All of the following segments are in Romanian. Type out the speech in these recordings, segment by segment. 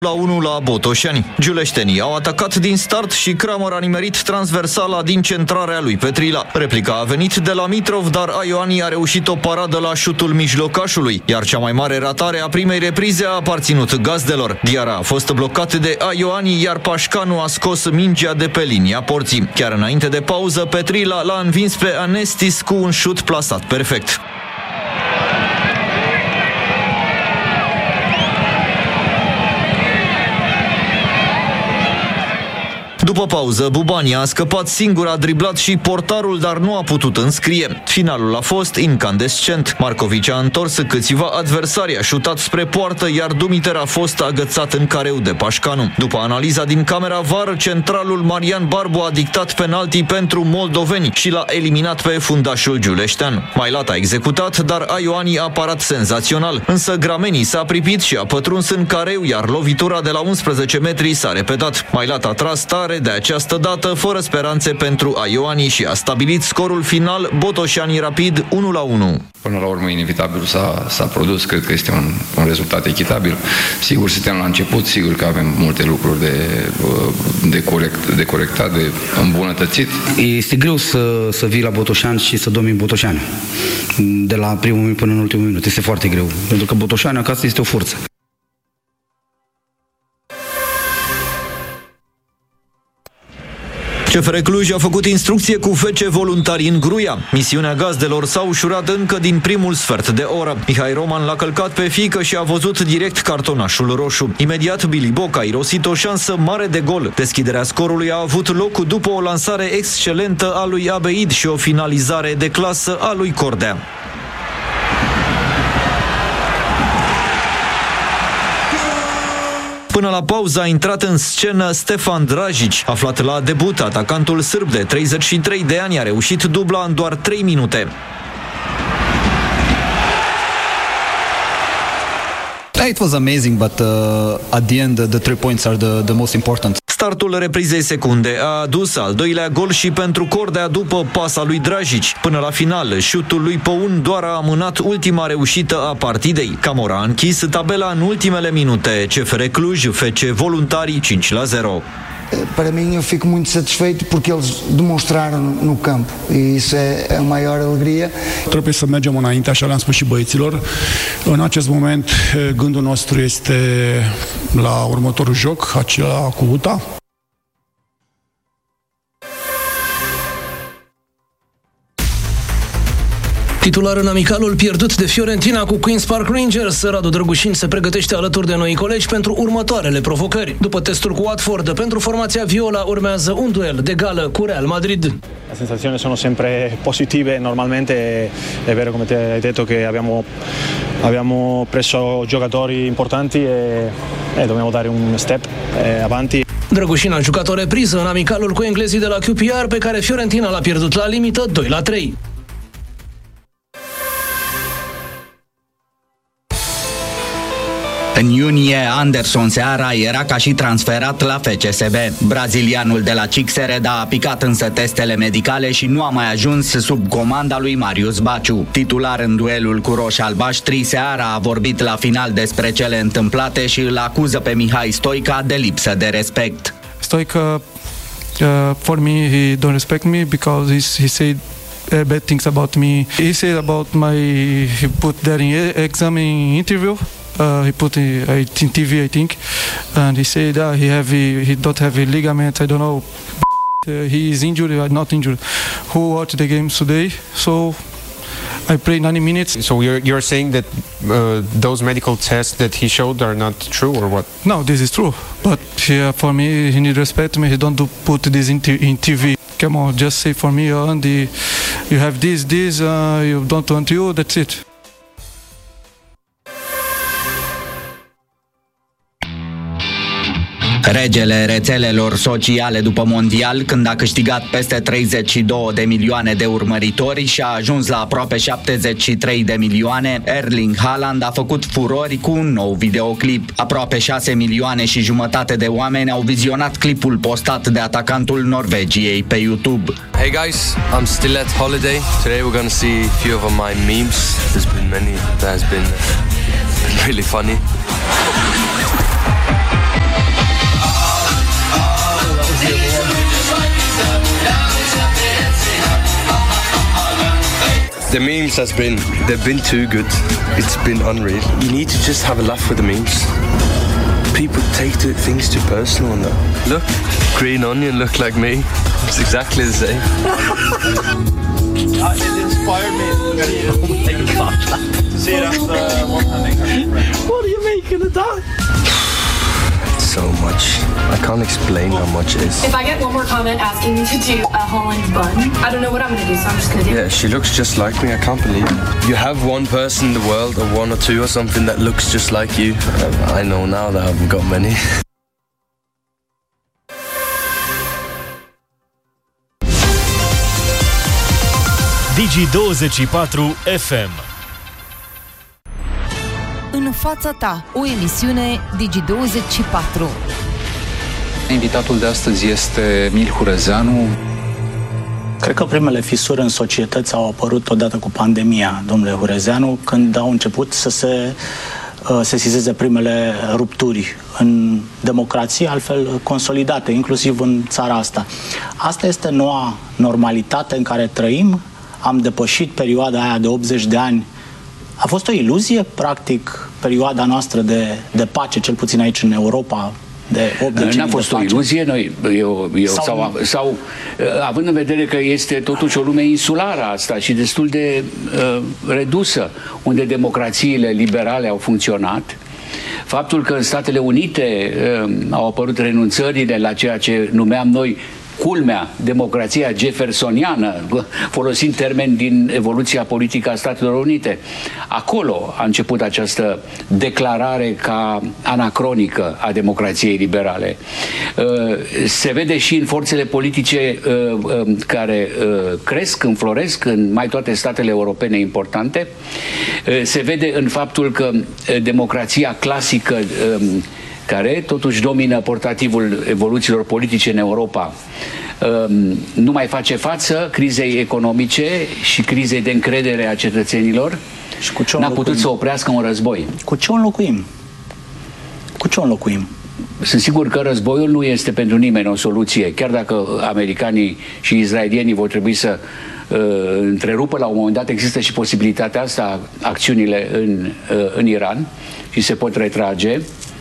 La 1 la Botoșani. Giuleștenii au atacat din start și Kramer a nimerit transversala din centrarea lui Petrila. Replica a venit de la Mitrov, dar Ioani a reușit o paradă la șutul mijlocașului, iar cea mai mare ratare a primei reprize a aparținut gazdelor. Diarra a fost blocat de Ioani, iar Pașcanu a scos mingea de pe linia porții. Chiar înainte de pauză, Petrila l-a învins pe Anestis cu un șut plasat perfect. După pauză, Bubania a scăpat singur, a driblat și portarul, dar nu a putut înscrie. Finalul a fost incandescent. Markovic a întors câțiva adversari, a șutat spre poartă, iar Dumiter a fost agățat în careu de Pașcanu. După analiza din camera VAR, centralul Marian Barbu a dictat penalti pentru moldoveni și l-a eliminat pe fundașul giuleștean. Mailat a executat, dar Ioani a parat senzațional. Însă Gramenii s-a pripit și a pătruns în careu, iar lovitura de la 11 metri s-a repetat. Mailat a tras tare de această dată, fără speranțe pentru Ioani, și a stabilit scorul final, Botoșani Rapid 1-1. Până la urmă, inevitabil s-a produs, cred că este un rezultat echitabil. Sigur, suntem la început, sigur că avem multe lucruri de corectat, de îmbunătățit. Este greu să vii la Botoșani și să domini Botoșani. De la primul minut până în ultimul minut. Este foarte greu, pentru că Botoșani acasă este o forță. CFR Cluj a făcut instrucție cu FC voluntari în Gruia. Misiunea gazdelor s-a ușurat încă din primul sfert de oră. Mihai Roman l-a călcat pe fiică și a văzut direct cartonașul roșu. Imediat Billy Boc a irosit o șansă mare de gol. Deschiderea scorului a avut loc după o lansare excelentă a lui Abeid și o finalizare de clasă a lui Cordea. Până la pauză a intrat în scenă Stefan Dragic. Aflat la debut, atacantul sârb de 33 de ani a reușit dubla în doar 3 minute. It was amazing, but at the end the 3 points are the most important. Startul reprizei secunde a adus al doilea gol și pentru Cordea după pasa lui Dragic. Până la final, șutul lui Păun doar a amânat ultima reușită a partidei. Camora a închis tabela în ultimele minute. CFR Cluj, FC Voluntari 5-0. Para mim, eu fico muito satisfeito porque eles demonstraram no campo e isso é a maior alegria. Trebuie să mergem înainte, așa le-am spus și băieților. În acest moment, gândul nostru este la următorul joc, acela cu UTA. Titular în amicalul pierdut de Fiorentina cu Queen's Park Rangers, Radu Drăgușin se pregătește alături de noi colegi pentru următoarele provocări. După testul cu Watford, pentru formația viola urmează un duel de gală cu Real Madrid. Le sensazioni sono sempre positive, normalmente è vero come ti hai detto che abbiamo preso giocatori importanti e dobbiamo dare un step avanti. Drăgușin a jucat o repriză în amicalul cu englezii de la QPR, pe care Fiorentina l-a pierdut la limită 2-3. În iunie, Anderson Seara era ca și transferat la FCSB. Brazilianul de la Cixered a picat însă testele medicale și nu a mai ajuns sub comanda lui Marius Baciu. Titular în duelul cu roșii-albaștri, Seara a vorbit la final despre cele întâmplate și îl acuză pe Mihai Stoica de lipsă de respect. Stoica, for me, he don't respect me because he said bad things about me. He said about he put there in exam in interview. He put in TV, I think, and he said he don't have a ligament. I don't know. He is injured or not injured. Who watched the games today? So I played 90 minutes. So you're saying that those medical tests that he showed are not true, or what? No, this is true. But for me, he need respect me. He don't put this in TV. Come on, just say for me, Andy, you have this, you don't want you. That's it. Regele rețelelor sociale după mondial, când a câștigat peste 32 de milioane de urmăritori și a ajuns la aproape 73 de milioane, Erling Haaland a făcut furori cu un nou videoclip. Aproape 6 milioane și jumătate de oameni au vizionat clipul postat de atacantul Norvegiei pe YouTube. Hey guys, I'm still at holiday. Today we're gonna see a few of my memes. There's been many that has been really funny. The memes they've been too good. It's been unreal. You need to just have a laugh with the memes. People take things too personal and that. Look, green onion look like me. It's exactly the same. It inspired me to see it after one time. What are you making of that? So much. I can't explain how much it is. If I get one more comment asking me to do a Holland bun, I don't know what I'm going to do, so I'm just going to do it. Yeah, she looks just like me. I can't believe it. You have one person in the world, or one or two or something, that looks just like you. I know now that I haven't got many. Digi24 FM. În fața ta, o emisiune Digi24. Invitatul de astăzi este Emil Hurezeanu. Cred că primele fisuri în societăți au apărut odată cu pandemia, domnule Hurezeanu, când au început să se sesizeze primele rupturi în democrație, altfel consolidate, inclusiv în țara asta. Asta este noua normalitate în care trăim. Am depășit perioada aia de 80 de ani. A fost o iluzie, practic, perioada noastră de pace, cel puțin aici în Europa, de 8 decenii. N-a fost o iluzie, sau având în vedere că este totuși o lume insulară asta și destul de redusă, unde democrațiile liberale au funcționat, faptul că în Statele Unite au apărut renunțările la ceea ce numeam noi culmea, democrația jeffersoniană, folosind termeni din evoluția politică a Statelor Unite. Acolo a început această declarare ca anacronică a democrației liberale. Se vede și în forțele politice care cresc, înfloresc în mai toate statele europene importante. Se vede în faptul că democrația clasică, care totuși domină portativul evoluțiilor politice în Europa, nu mai face față crizei economice și crizei de încredere a cetățenilor și n-a putut să oprească un război. Cu ce o înlocuim? Cu ce o înlocuim? Sunt sigur că războiul nu este pentru nimeni o soluție, chiar dacă americanii și israelienii vor trebui să întrerupă la un moment dat. Există și posibilitatea asta, acțiunile în Iran, și se pot retrage.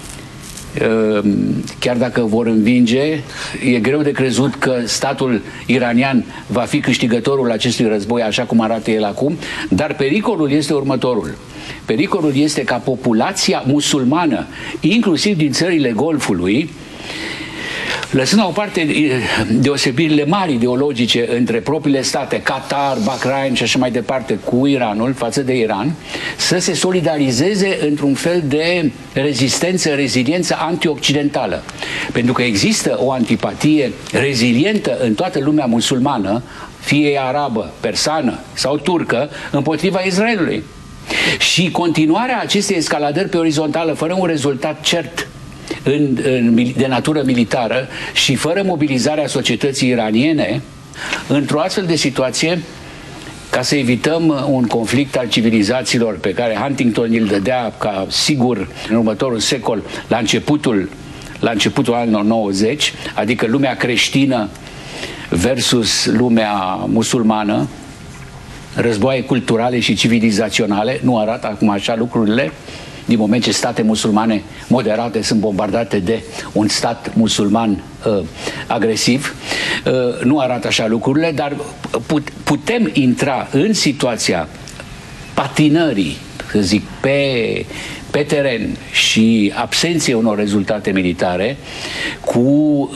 Chiar dacă vor învinge, e greu de crezut că statul iranian va fi câștigătorul acestui război așa cum arată el acum, dar pericolul este următorul. Pericolul este ca populația musulmană, inclusiv din țările Golfului, lăsând la o parte deosebirile mari ideologice între propriile state, Qatar, Bahrain și așa mai departe, cu Iranul, față de Iran, să se solidarizeze într-un fel de rezistență, reziliență antioccidentală. Pentru că există o antipatie rezilientă în toată lumea musulmană, fie ea arabă, persană sau turcă, împotriva Israelului. Și continuarea acestei escaladări pe orizontală, fără un rezultat cert de natură militară și fără mobilizarea societății iraniene, într-o astfel de situație, ca să evităm un conflict al civilizațiilor pe care Huntington îl dădea ca sigur în următorul secol, la începutul anilor 90, adică lumea creștină versus lumea musulmană, războaie culturale și civilizaționale, nu arată acum așa lucrurile, din moment ce state musulmane moderate sunt bombardate de un stat musulman agresiv. Nu arată așa lucrurile, dar putem intra în situația patinării, să zic, pe teren și absenței unor rezultate militare, cu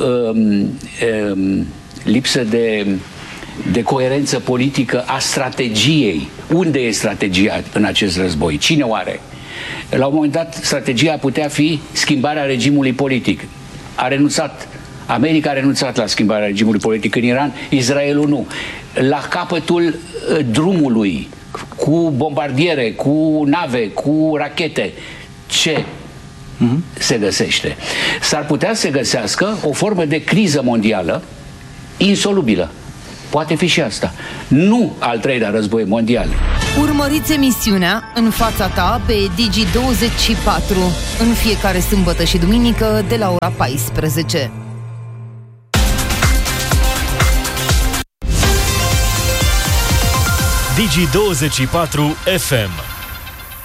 lipsă de coerență politică a strategiei. Unde e strategia în acest război? Cine o are? La un moment dat, strategia putea fi schimbarea regimului politic. America a renunțat la schimbarea regimului politic în Iran, Israelul nu. La capătul drumului, cu bombardiere, cu nave, cu rachete, ce se găsește? S-ar putea să găsească o formă de criză mondială insolubilă. Poate fi și asta. Nu al treilea război mondial. Urmăriți emisiunea În fața ta pe Digi24 în fiecare sâmbătă și duminică de la ora 14. Digi24 FM.